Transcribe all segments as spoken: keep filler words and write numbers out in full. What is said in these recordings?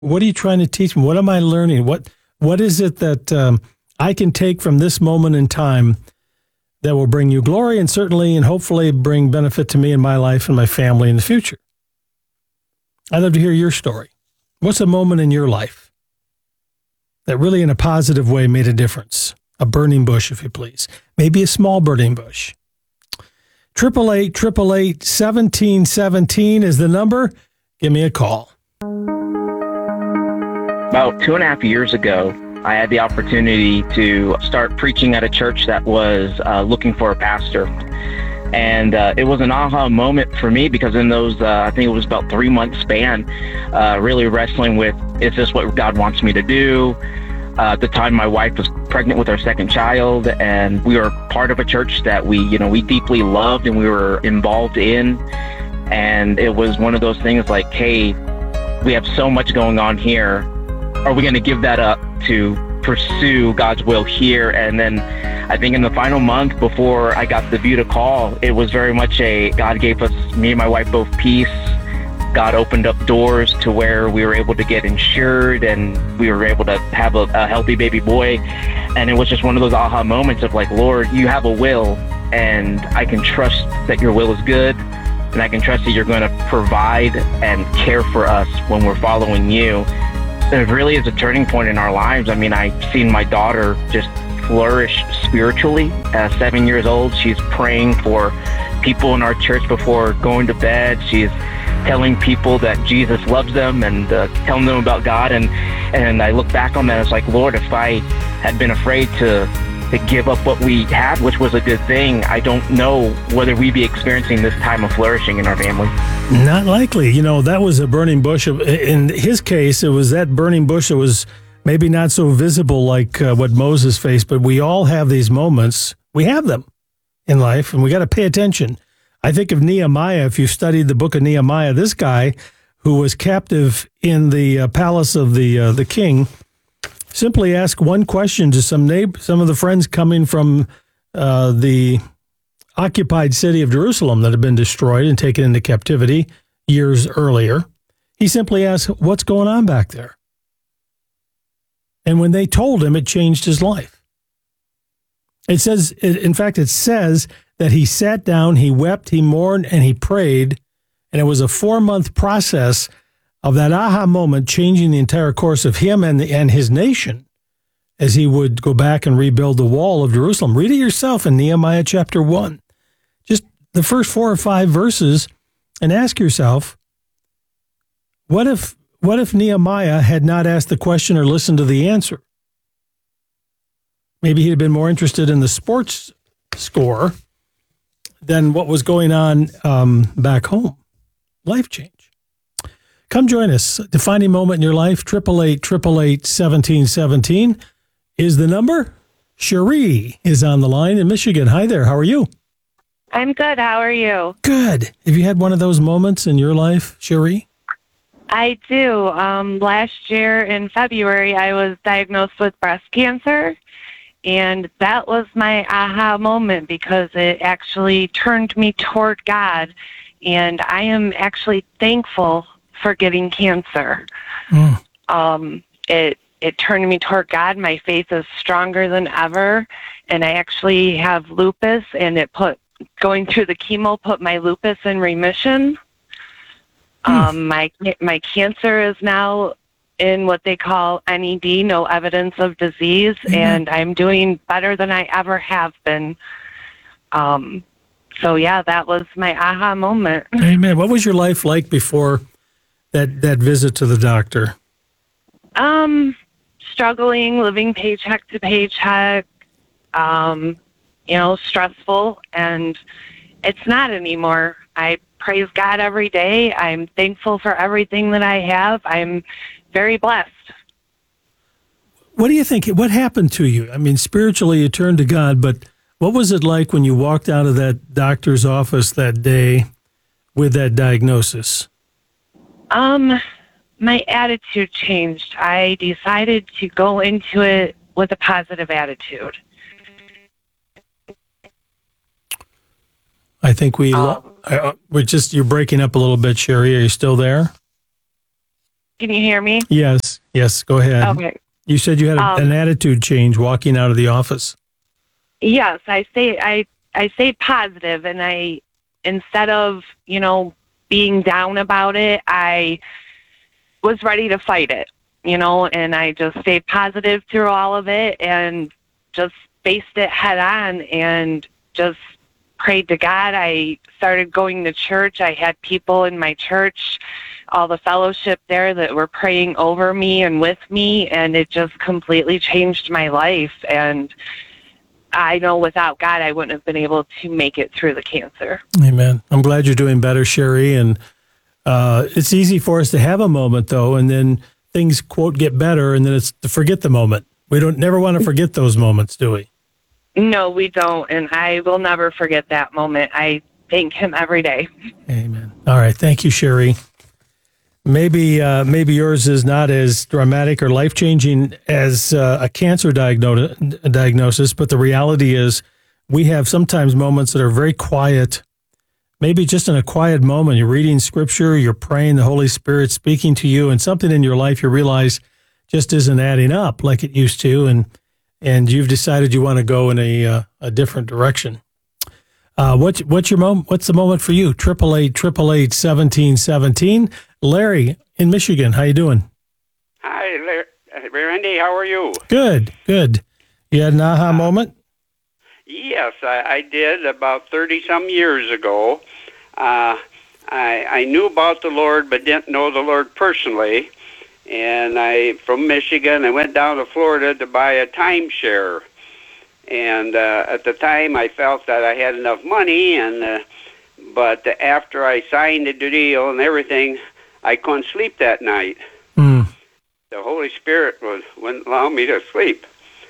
What are you trying to teach me? What am I learning? What What is it that um, I can take from this moment in time that will bring you glory and certainly and hopefully bring benefit to me and my life and my family in the future? I'd love to hear your story. What's a moment in your life that really in a positive way made a difference? A burning bush, if you please. Maybe a small burning bush. Triple eight, triple eight, seventeen seventeen is the number. Give me a call. About two and a half years ago, I had the opportunity to start preaching at a church that was uh, looking for a pastor. And uh, it was an aha moment for me because in those, uh, I think it was about three month span, uh, really wrestling with, is this what God wants me to do? Uh, at the time, my wife was pregnant with our second child, and we were part of a church that we, you know, we deeply loved and we were involved in. And it was one of those things like, hey, we have so much going on here. Are we going to give that up to pursue God's will here? And then I think in the final month before I got the view to call, it was very much a, God gave us, me and my wife, both peace. God opened up doors to where we were able to get insured and we were able to have a, a healthy baby boy. And it was just one of those aha moments of like, Lord, you have a will and I can trust that your will is good. And I can trust that you're going to provide and care for us when we're following you. And it really is a turning point in our lives. I mean, I've seen my daughter just flourish spiritually at seven years old. She's praying for people in our church before going to bed. She's telling people that Jesus loves them and uh, telling them about God. And, and I look back on that, it's like, Lord, if I had been afraid to, to give up what we had, which was a good thing, I don't know whether we'd be experiencing this time of flourishing in our family. Not likely. You know, that was a burning bush. In his case, it was that burning bush that was maybe not so visible like uh, what Moses faced, but we all have these moments. We have them in life, and we got to pay attention. I think of Nehemiah. If you studied the book of Nehemiah, this guy who was captive in the uh, palace of the uh, the king simply asked one question to some neighbor, some of the friends coming from uh, the occupied city of Jerusalem that had been destroyed and taken into captivity years earlier. He simply asked, "What's going on back there?" And when they told him, it changed his life. It says, in fact, it says that he sat down, he wept, he mourned, and he prayed. And it was a four-month process of that aha moment changing the entire course of him and, the, and his nation as he would go back and rebuild the wall of Jerusalem. Read it yourself in Nehemiah chapter one. Just the first four or five verses and ask yourself, what if, what if Nehemiah had not asked the question or listened to the answer? Maybe he'd have been more interested in the sports score than what was going on um, back home. Life change. Come join us. Defining moment in your life, triple eight, triple eight, seventeen seventeen is the number. Cherie is on the line in Michigan. Hi there. How are you? I'm good. How are you? Good. Have you had one of those moments in your life, Cherie? I do. Um, last year in February, I was diagnosed with breast cancer. And that was my aha moment because it actually turned me toward God. And I am actually thankful for getting cancer. Mm. Um, it it turned me toward God. My faith is stronger than ever. And I actually have lupus, and it put going through the chemo put my lupus in remission. Mm. Um, my my cancer is now in what they call N E D, no evidence of disease, mm-hmm. and I'm doing better than I ever have been. Um, so yeah, that was my aha moment. Amen. What was your life like before that, that visit to the doctor? Um, struggling, living paycheck to paycheck, um, you know, stressful, and it's not anymore. I praise God every day. I'm thankful for everything that I have. I'm very blessed. What do you think? What happened to you? I mean, spiritually, you turned to God, but what was it like when you walked out of that doctor's office that day with that diagnosis? Um, my attitude changed. I decided to go into it with a positive attitude. I think we, um, I, we're just, you're breaking up a little bit, Cherie. Are you still there? Can you hear me? Yes, yes, go ahead. Okay. You said you had a, Um, an attitude change walking out of the office. Yes, I say I I say positive, and I instead of you know being down about it, I was ready to fight it, you know, and I just stayed positive through all of it and just faced it head on and just prayed to God. I started going to church. I had people in my church, all the fellowship there that were praying over me and with me, and it just completely changed my life. And I know without God, I wouldn't have been able to make it through the cancer. Amen. I'm glad you're doing better, Sherry. And uh, it's easy for us to have a moment, though, and then things, quote, get better, and then it's to forget the moment. We don't never want to forget those moments, do we? No, we don't, and I will never forget that moment. I thank him every day. Amen. All right. Thank you, Sherry. Maybe uh, maybe yours is not as dramatic or life-changing as uh, a cancer diagno- diagnosis, but the reality is we have sometimes moments that are very quiet. Maybe just in a quiet moment, you're reading scripture, you're praying, the Holy Spirit speaking to you, and something in your life you realize just isn't adding up like it used to, and and you've decided you want to go in a uh, a different direction. Uh, what's what's your moment? What's the moment for you? Triple eight, triple eight, seventeen, seventeen. Larry in Michigan, how you doing? Hi, Larry. Randy. How are you? Good, good. You had an aha uh, moment? Yes, I, I did about thirty some years ago. Uh, I I knew about the Lord, but didn't know the Lord personally. And I, from Michigan, I went down to Florida to buy a timeshare. And uh, at the time, I felt that I had enough money, and uh, but after I signed the deal and everything, I couldn't sleep that night. Mm. The Holy Spirit was, wouldn't allow me to sleep.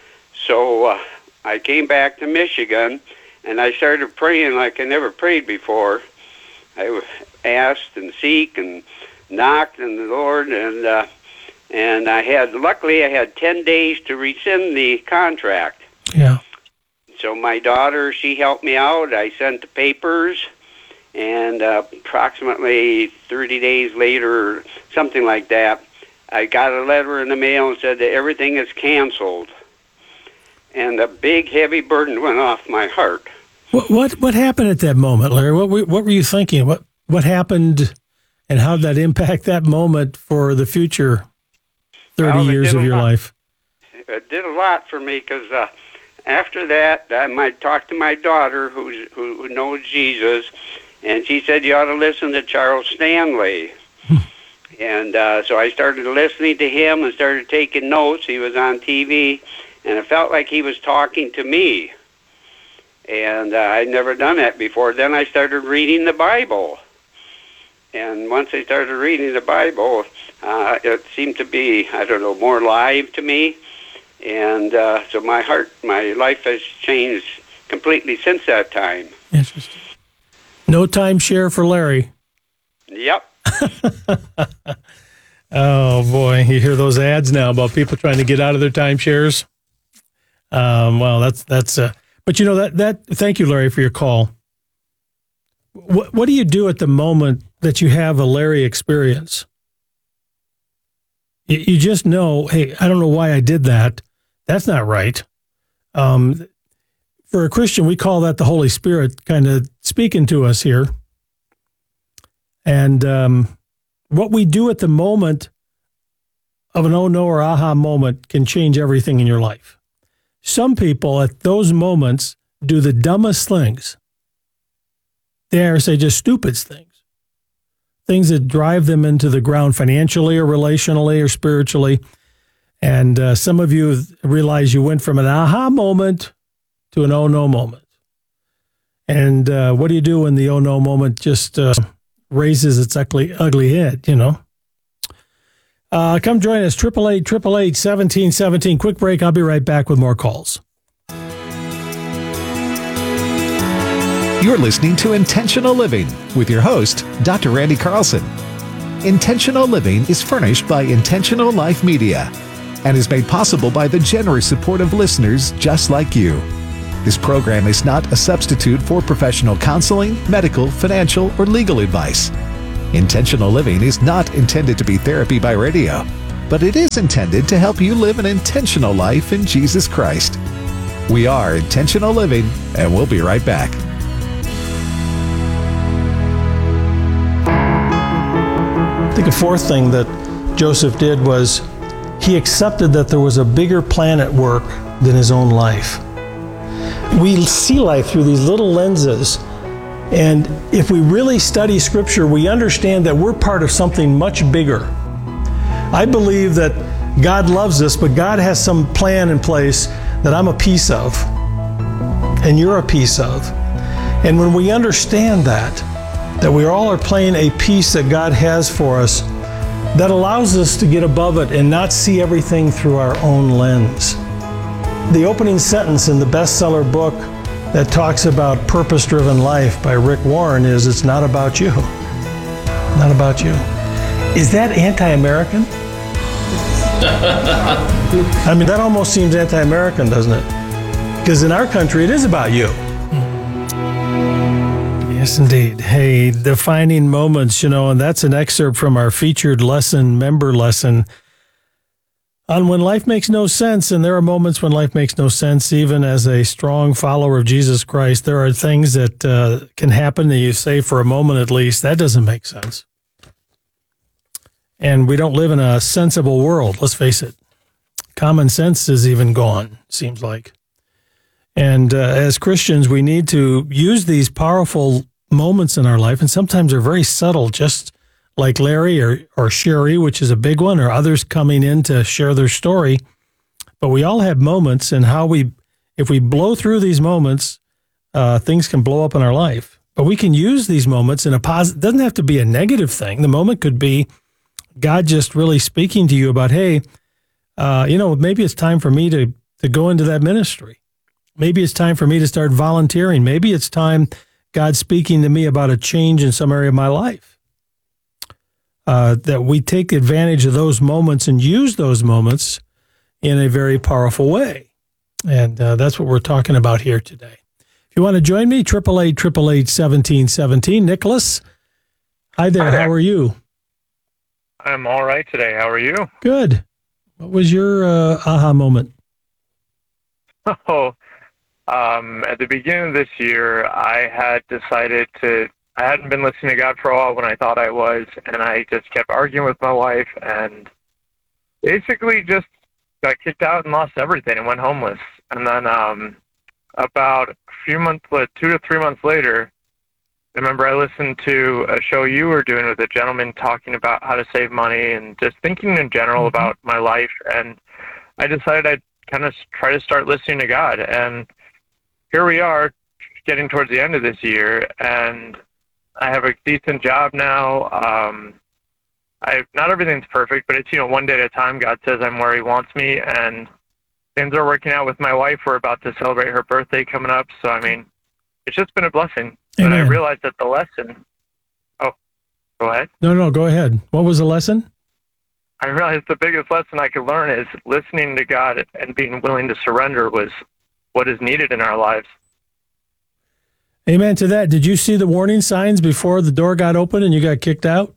So uh, I came back to Michigan, and I started praying like I never prayed before. I asked and seek and knocked on the Lord, and uh, and I had, luckily, I had ten days to rescind the contract. Yeah. So my daughter, she helped me out. I sent the papers, and uh, approximately thirty days later, something like that, I got a letter in the mail and said that everything is canceled. And a big, heavy burden went off my heart. What what, what happened at that moment, Larry? What were, what were you thinking? What what happened, and how did that impact that moment for the future thirty well, years of your lot. life? It did a lot for me because uh, after that, I might talk to my daughter who's, who, who knows Jesus, and she said, you ought to listen to Charles Stanley. And uh, so I started listening to him and started taking notes. He was on T V, and it felt like he was talking to me. And uh, I'd never done that before. Then I started reading the Bible. And once I started reading the Bible, uh, it seemed to be, I don't know, more alive to me. And uh, so my heart, my life has changed completely since that time. Interesting. No timeshare for Larry. Yep. Oh, boy. You hear those ads now about people trying to get out of their timeshares? Um, well, that's, that's, uh, but you know, that, that, thank you, Larry, for your call. What, what do you do at the moment that you have a Larry experience? You, you just know, hey, I don't know why I did that. That's not right. Um, for a Christian, we call that the Holy Spirit kind of speaking to us here. And um, what we do at the moment of an oh no or aha moment can change everything in your life. Some people at those moments do the dumbest things. Dare say just stupid things. Things that drive them into the ground financially or relationally or spiritually. And uh, some of you realize you went from an aha moment to an oh no moment. And uh, what do you do when the oh no moment just uh, raises its ugly, ugly head, you know? Uh, come join us, eight eight eight, eight eight eight, one seven one seven. Quick break. I'll be right back with more calls. You're listening to Intentional Living with your host, Doctor Randy Carlson. Intentional Living is furnished by Intentional Life Media and is made possible by the generous support of listeners just like you. This program is not a substitute for professional counseling, medical, financial, or legal advice. Intentional Living is not intended to be therapy by radio, but it is intended to help you live an intentional life in Jesus Christ. We are Intentional Living, and we'll be right back. I think a fourth thing that Joseph did was he accepted that there was a bigger plan at work than his own life. We see life through these little lenses, and if we really study Scripture, we understand that we're part of something much bigger. I believe that God loves us, but God has some plan in place that I'm a piece of, and you're a piece of. And when we understand that, that we all are playing a piece that God has for us, that allows us to get above it and not see everything through our own lens. The opening sentence in the bestseller book that talks about purpose-driven life by Rick Warren is, "It's not about you." Not about you. Is that anti-American? I mean, that almost seems anti-American, doesn't it? Because in our country, it is about you. Yes, indeed. Hey, defining moments, you know, and that's an excerpt from our featured lesson, member lesson, on when life makes no sense. And there are moments when life makes no sense. Even as a strong follower of Jesus Christ, there are things that uh, can happen that you say for a moment at least, that doesn't make sense. And we don't live in a sensible world, let's face it. Common sense is even gone, seems like. And uh, as Christians, we need to use these powerful moments in our life, and sometimes they're very subtle, just like Larry or, or Sherry, which is a big one, or others coming in to share their story. But we all have moments, and how we, if we blow through these moments, uh, things can blow up in our life. But we can use these moments in a positive, it doesn't have to be a negative thing. The moment could be God just really speaking to you about, hey, uh, you know, maybe it's time for me to, to go into that ministry. Maybe it's time for me to start volunteering. Maybe it's time God speaking to me about a change in some area of my life. Uh, that we take advantage of those moments and use those moments in a very powerful way. And uh, that's what we're talking about here today. If you want to join me, eight eight eight, eight eight eight, one seven one seven. Nicholas, hi there. Hi there. How are you? I'm all right today. How are you? Good. What was your uh, aha moment? Oh, um, at the beginning of this year, I had decided to, I hadn't been listening to God for a while when I thought I was, and I just kept arguing with my wife and basically just got kicked out and lost everything and went homeless. And then um, about a few months, two to three months later, I remember I listened to a show you were doing with a gentleman talking about how to save money and just thinking in general Mm-hmm. about my life. And I decided I'd kind of try to start listening to God. And here we are getting towards the end of this year, and I have a decent job now. Um, I not everything's perfect, but it's, you know, one day at a time. God says I'm where he wants me, and things are working out with my wife. We're about to celebrate her birthday coming up. So, I mean, it's just been a blessing. Amen. And I realized that the lesson, oh, go ahead. No, no, go ahead. What was the lesson? I realized the biggest lesson I could learn is listening to God and being willing to surrender was what is needed in our lives. Amen to that. Did you see the warning signs before the door got open and you got kicked out?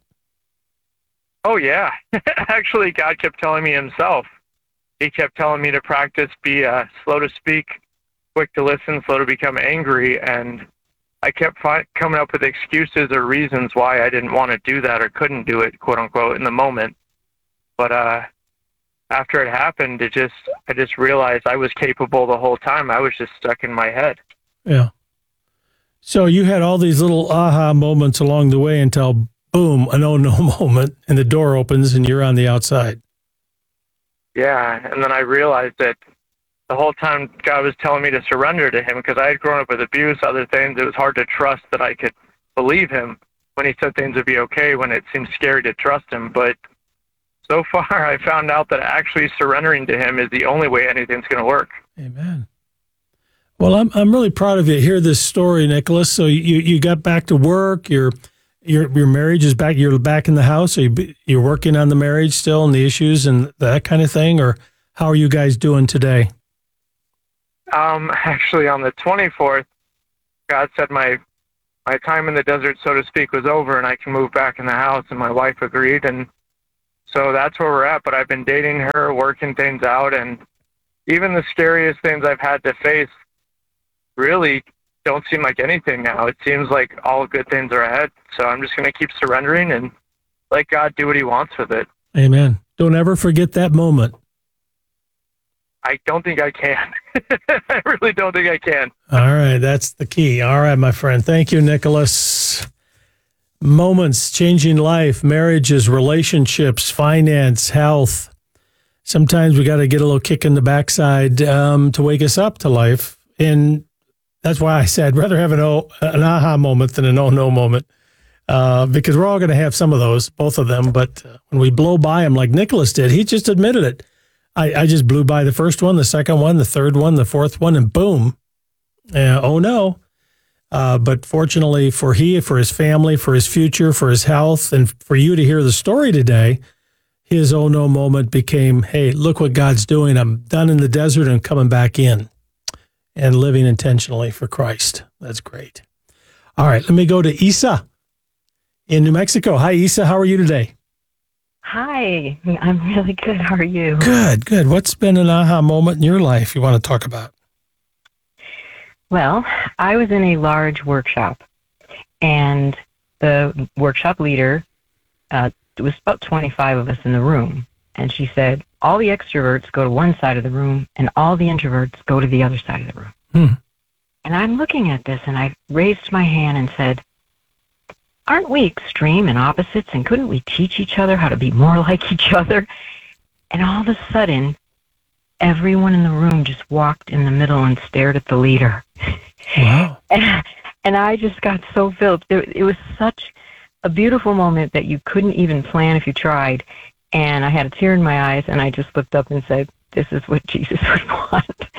Oh, yeah. Actually, God kept telling me himself. He kept telling me to practice, be uh, slow to speak, quick to listen, slow to become angry. And I kept fi- coming up with excuses or reasons why I didn't want to do that or couldn't do it, quote unquote, in the moment. But uh, after it happened, it just I just realized I was capable the whole time. I was just stuck in my head. Yeah. So you had all these little aha moments along the way until, boom, an oh no moment, and the door opens and you're on the outside. Yeah, and then I realized that the whole time God was telling me to surrender to him, because I had grown up with abuse, other things. It was hard to trust that I could believe him when he said things would be okay, when it seemed scary to trust him. But so far, I found out that actually surrendering to him is the only way anything's going to work. Amen. Well, I'm I'm really proud of you to hear this story, Nicholas. So you, you got back to work. Your your your marriage is back. You're back in the house. Are you you're working on the marriage still and the issues and that kind of thing, or how are you guys doing today? Um, actually, on the twenty-fourth, God said my my time in the desert, so to speak, was over and I can move back in the house, and my wife agreed, and so that's where we're at. But I've been dating her, working things out, and even the scariest things I've had to face really don't seem like anything now. It seems like all good things are ahead. So I'm just going to keep surrendering and let God do what he wants with it. Amen. Don't ever forget that moment. I don't think I can. I really don't think I can. All right. That's the key. All right, my friend. Thank you, Nicholas. Moments changing life, marriages, relationships, finance, health. Sometimes we got to get a little kick in the backside um, to wake us up to life. And that's why I said I'd rather have an, oh, an aha moment than an oh no moment, uh, because we're all going to have some of those, both of them. But uh, when we blow by them like Nicholas did, he just admitted it. I, I just blew by the first one, the second one, the third one, the fourth one, and boom. Uh, oh, no. Uh, but fortunately for he, for his family, for his future, for his health, and for you to hear the story today, his oh, no moment became, hey, look what God's doing. I'm done in the desert and coming back in and living intentionally for Christ. That's great. All right, let me go to Isa in New Mexico. Hi, Isa. How are you today? Hi, I'm really good. How are you? Good, good. What's been an aha moment in your life you want to talk about? Well, I was in a large workshop, and the workshop leader, uh, it was about twenty-five of us in the room, and she said, all the extroverts go to one side of the room, and all the introverts go to the other side of the room. Hmm. And I'm looking at this, and I raised my hand and said, aren't we extreme and opposites, and couldn't we teach each other how to be more like each other? And all of a sudden, everyone in the room just walked in the middle and stared at the leader. Wow. and, and I just got so filled. It, it was such a beautiful moment that you couldn't even plan if you tried. And I had a tear in my eyes, and I just looked up and said, this is what Jesus would want.